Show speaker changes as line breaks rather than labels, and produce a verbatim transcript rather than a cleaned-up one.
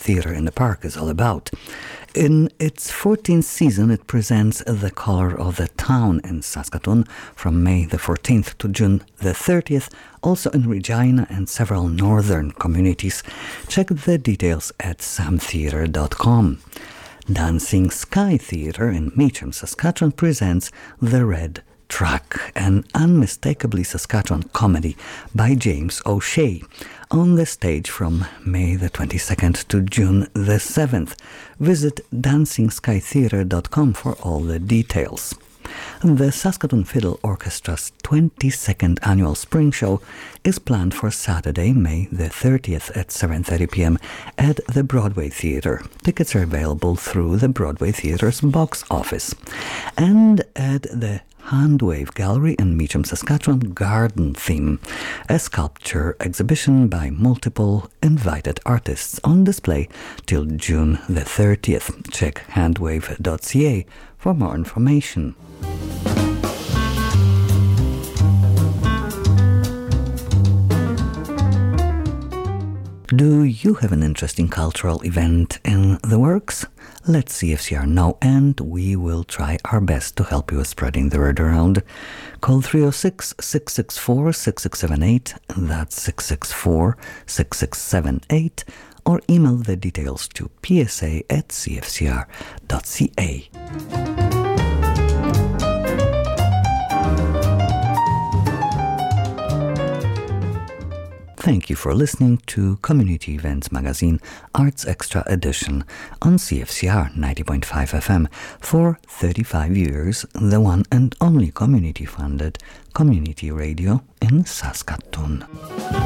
Theatre in the Park is all about. In its fourteenth season, it presents The Colour of the Town in Saskatoon from May the fourteenth to June the thirtieth, also in Regina and several northern communities. Check the details at sam theatre dot com. Dancing Sky Theatre in Meacham, Saskatchewan presents The Red Truck, an unmistakably Saskatchewan comedy by James O'Shea, on the stage from May the twenty-second to June the seventh. Visit dancing sky theatre dot com for all the details. The Saskatoon Fiddle Orchestra's twenty-second annual Spring Show is planned for Saturday, May the thirtieth at seven thirty p.m. at the Broadway Theatre. Tickets are available through the Broadway Theatre's box office. And at the Handwave Gallery in Meacham, Saskatchewan, Garden Theme, a sculpture exhibition by multiple invited artists on display till June the thirtieth. Check handwave dot c a for more information. Do you have an interesting cultural event in the works? Let C F C R know, and we will try our best to help you with spreading the word around. Call three oh six, six six four, six six seven eight, that's six six four, six six seven eight, or email the details to p s a at c f c r dot c a. Thank you for listening to Community Events Magazine Arts Extra Edition on C F C R ninety point five F M. For thirty-five years, the one and only community-funded community radio in Saskatoon.